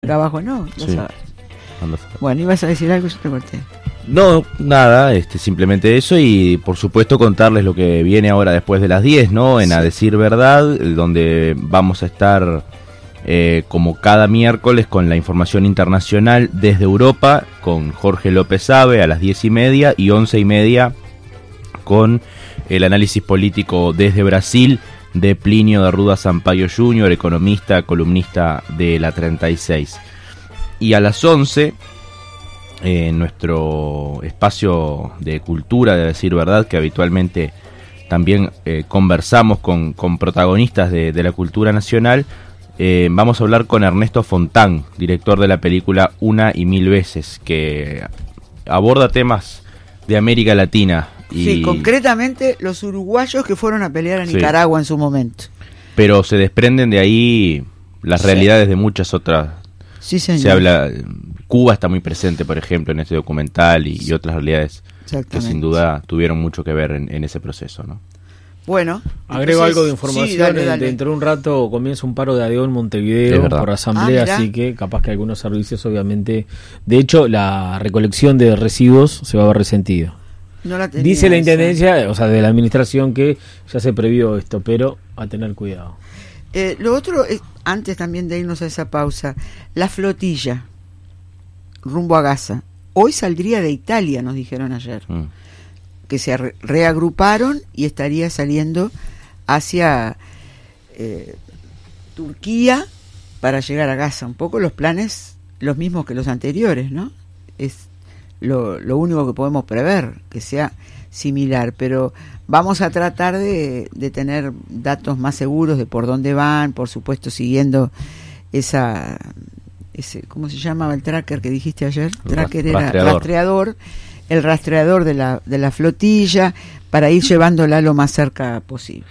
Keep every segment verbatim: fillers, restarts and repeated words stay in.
acá abajo no. Sí. Bueno, ibas a decir algo, yo te corté. No, nada, este, simplemente eso y por supuesto contarles lo que viene ahora después de las diez, ¿no? En sí. A Decir Verdad, donde vamos a estar eh, como cada miércoles con la información internacional desde Europa, con Jorge López Abe a las diez y media y once y media con el análisis político desde Brasil de Plinio de Arruda Sampaio junior, economista, columnista de la treinta y seis. Y a las once, en eh, nuestro espacio de cultura, de Decir Verdad, que habitualmente también eh, conversamos con, con protagonistas de, de la cultura nacional, eh, vamos a hablar con Ernesto Fontán, director de la película Una y Mil Veces, que aborda temas de América Latina. Y, sí, concretamente los uruguayos que fueron a pelear a Nicaragua sí. en su momento. Pero se desprenden de ahí las sí. realidades de muchas otras. Sí, señor. Se habla, Cuba está muy presente, por ejemplo, en este documental y, y otras realidades que sin duda tuvieron mucho que ver en, en ese proceso, ¿no? Bueno, agrego entonces, algo de información. Sí, dale, dale. Dentro de un rato comienza un paro de A D O en Montevideo por asamblea, ah, así que capaz que algunos servicios, obviamente. De hecho, la recolección de residuos se va a ver resentido. No la tenía, dice la intendencia, esa. o sea, de la administración, que ya se previó esto, pero a tener cuidado. Eh, lo otro, es, antes también de irnos a esa pausa, la flotilla rumbo a Gaza. Hoy saldría de Italia, nos dijeron ayer. Mm. Que se re- reagruparon y estaría saliendo hacia eh, Turquía para llegar a Gaza. Un poco los planes, los mismos que los anteriores, ¿no? Es lo, lo único que podemos prever, que sea similar, pero vamos a tratar de, de tener datos más seguros de por dónde van, por supuesto siguiendo esa, ese, ¿cómo se llamaba el tracker que dijiste ayer? Tracker era rastreador. rastreador, el rastreador de la, de la flotilla, para ir llevándola lo más cerca posible.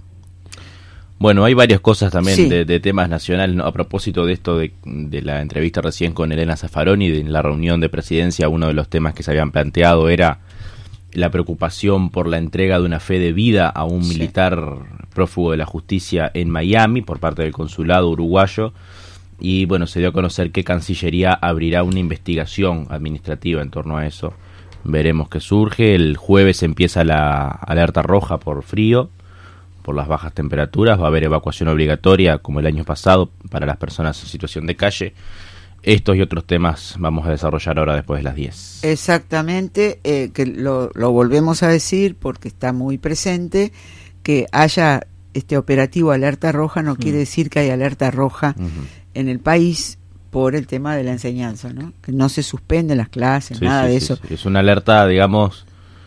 Bueno, hay varias cosas también sí. de, de temas nacionales, ¿no? A propósito de esto de, de la entrevista recién con Elena Zaffaroni, de la reunión de presidencia, uno de los temas que se habían planteado era la preocupación por la entrega de una fe de vida a un sí. militar prófugo de la justicia en Miami por parte del consulado uruguayo, y bueno, se dio a conocer que Cancillería abrirá una investigación administrativa en torno a eso. Veremos qué surge. El jueves empieza la alerta roja por frío, por las bajas temperaturas. Va a haber evacuación obligatoria como el año pasado para las personas en situación de calle. Estos y otros temas vamos a desarrollar ahora después de las diez. Exactamente, eh, que lo, lo volvemos a decir porque está muy presente, que haya este operativo alerta roja no mm. quiere decir que haya alerta roja uh-huh. en el país por el tema de la enseñanza, ¿no? Que no se suspenden las clases, sí, nada sí, de sí, eso. Sí. Es una alerta, digamos,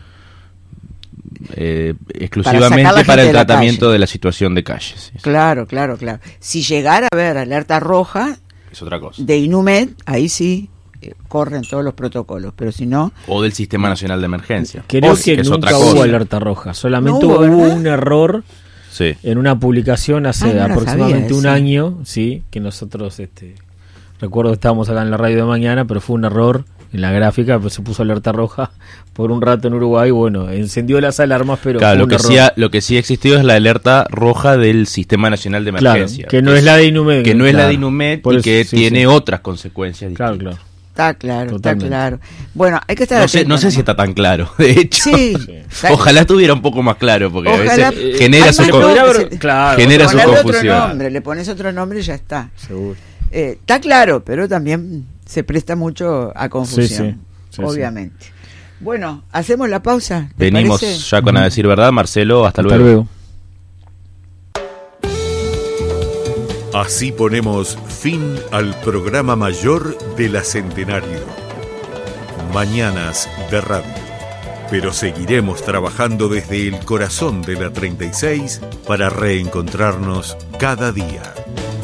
eh, exclusivamente para, para el de tratamiento de la situación de calles. Sí, claro, claro, claro. Si llegara a haber alerta roja, es otra cosa. De INUMED, ahí sí eh, corren todos los protocolos, pero si no... O del Sistema Nacional de Emergencia. Creo que, que nunca hubo alerta roja, solamente no hubo, hubo un error sí. en una publicación hace Ay, no aproximadamente un año, sí, que nosotros, este recuerdo que estábamos acá en la radio de mañana, pero fue un error en la gráfica, pues se puso alerta roja por un rato en Uruguay, bueno, encendió las alarmas, pero claro, lo que, sí ha, lo que sí ha existido es la alerta roja del Sistema Nacional de Emergencia. Claro, que no que es la de INUMED. Que no claro. es la de INUMED y eso, que sí, tiene sí. otras consecuencias claro, distintas. Claro. Está claro, Totalmente. está claro. Bueno, hay que estar No sé, no sé si está tan claro, de hecho. Sí. Ojalá estuviera un poco más claro, porque Ojalá, a veces genera su, con, se, claro, genera su confusión. Otro nombre, le pones otro nombre y ya está. Seguro. Eh, está claro, pero también se presta mucho a confusión, sí, sí. Sí, obviamente. Sí. Bueno, hacemos la pausa. Venimos parece? ya con A Decir Verdad, Marcelo, hasta, hasta luego. luego. Así ponemos fin al programa mayor de la Centenario. Mañanas de radio. Pero seguiremos trabajando desde el corazón de la treinta y seis para reencontrarnos cada día.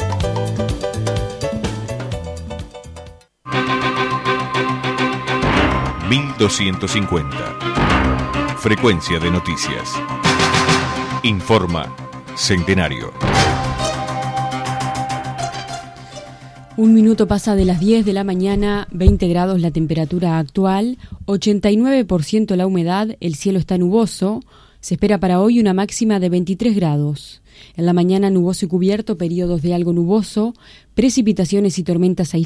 mil doscientos cincuenta. Frecuencia de noticias. Informa Centenario. Un minuto pasa de las diez de la mañana, veinte grados la temperatura actual, ochenta y nueve por ciento la humedad, el cielo está nuboso, se espera para hoy una máxima de veintitrés grados. En la mañana nuboso y cubierto, periodos de algo nuboso, precipitaciones y tormentas aisladas.